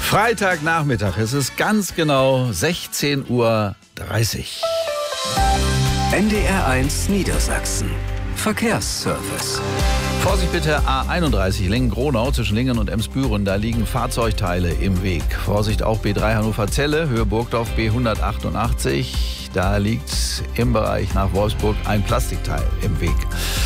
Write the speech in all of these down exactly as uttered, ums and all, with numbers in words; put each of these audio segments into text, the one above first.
Freitagnachmittag, es ist ganz genau sechzehn Uhr dreißig. N D R eins Niedersachsen. Verkehrsservice. Vorsicht bitte, A einunddreißig Lingen-Gronau zwischen Lingen und Emsbüren, da liegen Fahrzeugteile im Weg. Vorsicht auch B drei Hannover-Zelle, Höhe Burgdorf B hundertachtundachtzig, da liegt im Bereich nach Wolfsburg ein Plastikteil im Weg.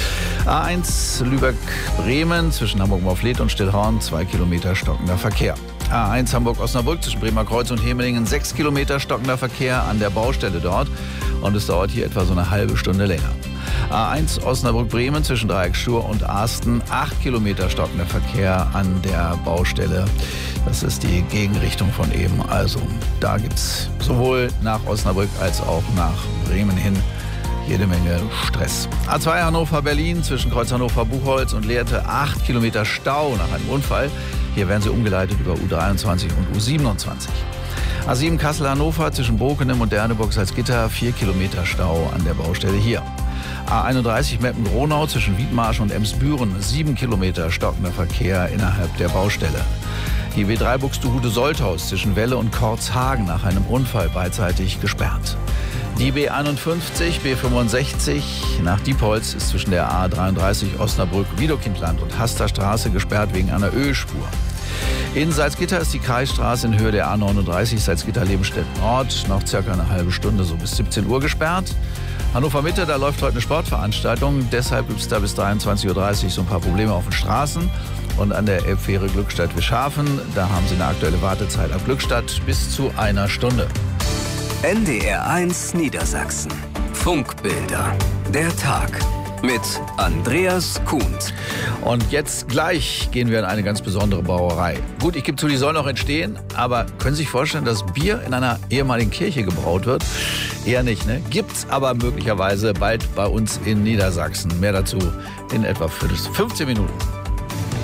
A eins Lübeck-Bremen zwischen Hamburg-Morfleet und Stillhorn, zwei Kilometer stockender Verkehr. A eins Hamburg-Osnabrück zwischen Bremer Kreuz und Hemelingen, sechs Kilometer stockender Verkehr an der Baustelle dort und es dauert hier etwa so eine halbe Stunde länger. A eins Osnabrück-Bremen zwischen Dreieckschur und Arsten, acht Kilometer stockender Verkehr an der Baustelle. Das ist die Gegenrichtung von eben. Also da gibt es sowohl nach Osnabrück als auch nach Bremen hin jede Menge Stress. A zwei Hannover-Berlin zwischen Kreuz Hannover-Buchholz und Lehrte, acht Kilometer Stau nach einem Unfall. Hier werden sie umgeleitet über U dreiundzwanzig und U siebenundzwanzig. A sieben Kassel-Hannover zwischen Bokenem und Derneburg-Salzgitter, vier Kilometer Stau an der Baustelle hier. A einunddreißig Meppen-Gronau zwischen Wiedmarsch und Emsbüren, sieben Kilometer stockender Verkehr innerhalb der Baustelle. Die B drei Buxtehude-Solthaus zwischen Welle und Kortzhagen nach einem Unfall beidseitig gesperrt. Die B einundfünfzig, B fünfundsechzig nach Diepholz ist zwischen der A dreiunddreißig Osnabrück-Widokindland und Hasterstraße gesperrt wegen einer Ölspur. In Salzgitter ist die Kreisstraße in Höhe der A neununddreißig Salzgitter-Lebenstedt-Nord noch circa eine halbe Stunde, so bis siebzehn Uhr gesperrt. Hannover Mitte, da läuft heute eine Sportveranstaltung, deshalb gibt es da bis dreiundzwanzig Uhr dreißig so ein paar Probleme auf den Straßen. Und an der Elbfähre Glückstadt-Wischhafen, da haben sie eine aktuelle Wartezeit ab Glückstadt bis zu einer Stunde. N D R eins Niedersachsen. Funkbilder. Der Tag. Mit Andreas Kuhns. Und jetzt gleich gehen wir in eine ganz besondere Brauerei. Gut, ich gebe zu, die soll noch entstehen, aber können Sie sich vorstellen, dass Bier in einer ehemaligen Kirche gebraut wird? Eher nicht, ne? Gibt's aber möglicherweise bald bei uns in Niedersachsen. Mehr dazu in etwa fünfzehn Minuten.